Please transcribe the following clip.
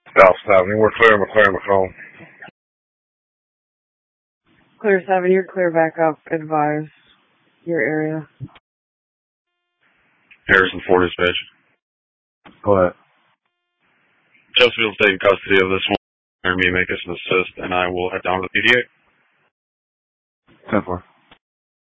South 70, we're clear, McLaren, Macomb. Clear 7, you're clear back up. Advise your area. Harrison 4 dispatch. Go ahead. Chelsea taking custody of this one. Me make us an assist, and I will head down to the PDA. 10-4.